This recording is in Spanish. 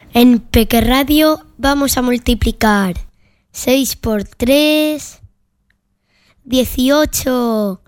En Peque Radio vamos a multiplicar 6 por 3, 18.